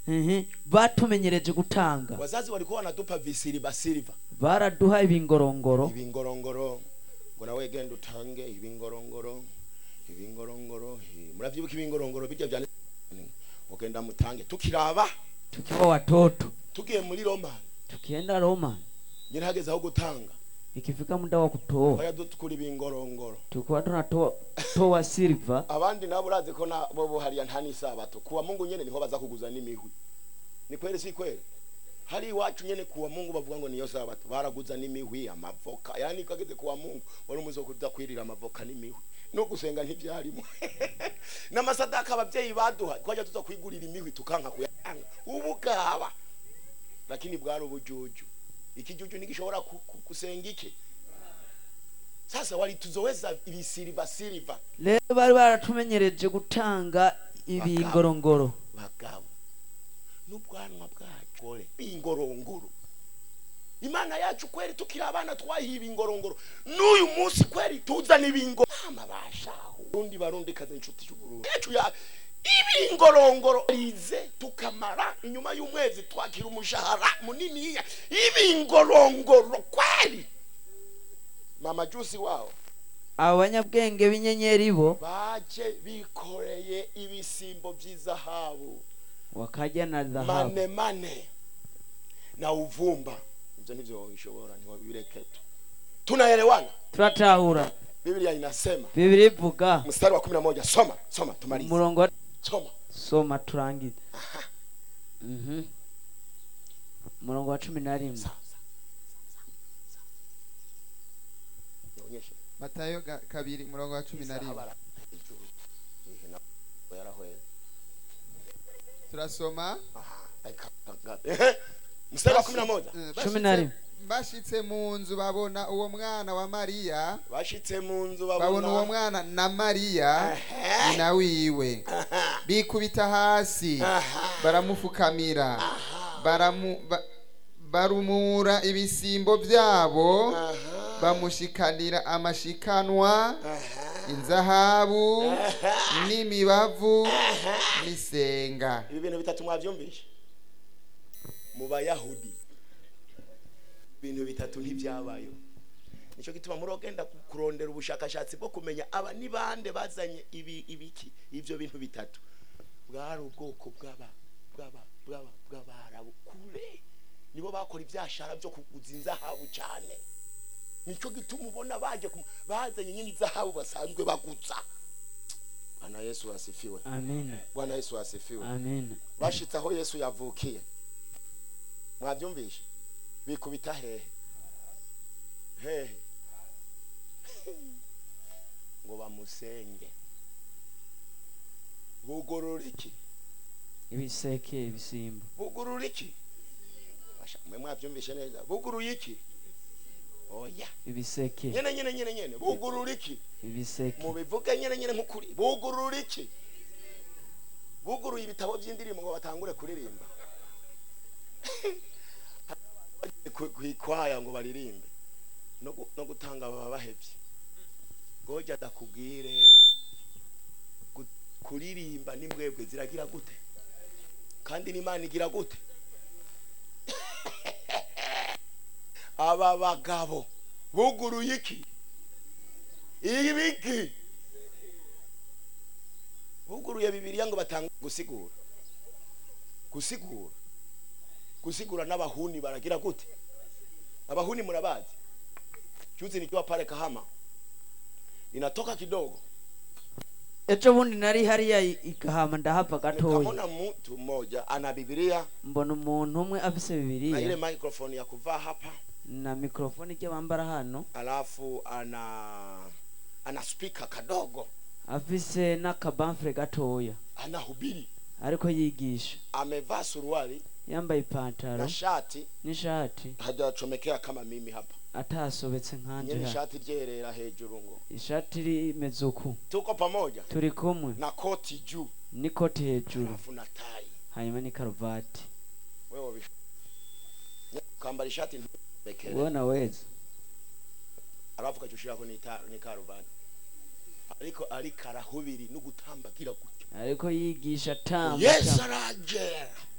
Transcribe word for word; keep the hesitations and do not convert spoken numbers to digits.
ehe batumenyereje gutanga. Wazazi walikuwa wanatupa visiliva silva, baraduha ibingorongoro ibingorongoro ngo nawe genda utange ibingorongoro ibingorongoro. Muravyibuka ibingorongoro bijya byane ugenda mutange tukiraba tukiwa watoto tugiye muri Roma, tukienda Roma nyine hageze aho gutanga, ikifika muda wa kutoa baya dutukura ibingorongoro tukwa tunatoa toa silver. Abandi nabo urazi ko na bo hariya ntani sabato kuwa Mungu nyene niho baza kuguza n'imihwi. Ni kweli si kweli? Hari iwacu nyene kuwa Mungu bavuga ngo niyo sabato baraguza n'imihwi amavoka, yani kageze kuwa Mungu wari umuzo kudakwirira amavoka n'imihwi no gusenga ntibyarimo n'amasadaka abavyeyi baduha twaje tuza kwigurira imihwi tukanka kuyanga ubugaba, lakini bwari ubujuju. Ikijuju nigishobora kusenga iki? Sasa wali tuzoweza ibisiliva silva. Leo bari baratumenyereje gutanga ibingorongoro bagabo n'ubwanwa bwacyo ingorongoro. Imana yacu kweli tukira abana twahiba ingorongoro, n'uyu munsi kweli tuzana ibingo amabashaho undi barundi kaza inshuti y'ubururu yacu ya ibingorongoro rize tukamara inyuma y'umwezi twakira umushahara munini ya ibingorongoro kweli. Mama Jusi wao abanyabwenge b'inyenyeri bo baje bikoreye ibisimbo by'izahabu, wakaja na dhahabu mane mane na uvumba. Ibyo nivyo ishobora ni wabireke tu. Tunaelewana? Turatahura. Biblia inasema, Biblia ivuga mstari wa kumi na moja, soma soma tumalize. Murongo soma soma turangize. Aha. Mhm. Murongo wa cumi na rimwe. Matayo kabiri murongo wa cumi na rimwe. Turasoma mstari wa kumi na moja. cumi na rimwe. Bashitse mu nzu babona uwo mwana wa Mariya, bashitse mu nzu babona uwo mwana na Mariya nyina wiwe, bikubita hasi baramufukamira, baramu barumura ibisimbo byabo, bamushikanira amashikanwa, inzahabu n'imibavu n'isenga. Ibi bintu bitatu mwavyumvisha mu Bayahudi, ibintu bitatu ntibyabayo. Nico gituma murogenda kurondera ubushakashatsi bwo kumenya aba ni bande bazanye ibi ibiki ivyo bintu bitatu. Bwari ubwoko bw'aba bw'aba bw'aba bw'abarabu kure, nibo bakora ivyashara byo kuguza inzahabu cyane. Nico gituma ubona baje bazanye nyine izahabu basanzwe baguza. Bwana Yesu asifiwe. Amen. Bwana Yesu asifiwe. Amen. Bashitse aho Yesu yavukiye, mwabyumvishe bikubita hehe hehe ngo bamusenge. Bugorora iki? Ibiseke ibisimbo. Bugorora iki? Basha mwe mwabyumvishe neza. Bugorora iki? Oya. Ibiseke. Nyene nyene nyene nyene. Bugorora iki? Ibiseke. Mu bivuga nyene nyene nk'ukuri. Bugorora iki? Buguruye ibitabo by'indirimbo ngo batangure kuririmba. Kwikwaya ngo baririmbe no no gutanga baba bahevye. Goja dakubwire kuririmba n'imbwebwe ziragira gute kandi n'Imana igira gute. Aba bagabo buguruye iki? Ibiki buguruye Bibiliya ngo batanga gusigura gusigura gusigura n'abahuni baragira gute? Abahuni murabazi? Juzi nikiwa pale Kahama inatoka kidogo, ejo bundi nari hariya ikahama ndahapa gatoya, nikamona mtu mmoja ana Biblia, mbona umuntu umwe afise Biblia na ile microphone ya kuvaa hapa na mikrofoni ke bambara hano, alafu ana ana speaker kadogo, afise n'akabamfre gatoya, anahubiri ariko yigisha, amevaa suruali, yambaye ipantaro na shati n'ishati, hajachomekea kama mimi hapa, atasobetse nkanje nyene shati ryerera hejuru ngo ishati rimeze uku, tuko pamoja, turi kumwe, na koti juu n'ikoti hejuru, alafu na tai, hanyuma ni karuvati. wewe bisho kambara ishati bekere, wewe naweza, alafu kachushirako ni ta ni karuvati, ariko ari karahubiri no gutambagira gutyo, ariko yigisha tamba. Yes araje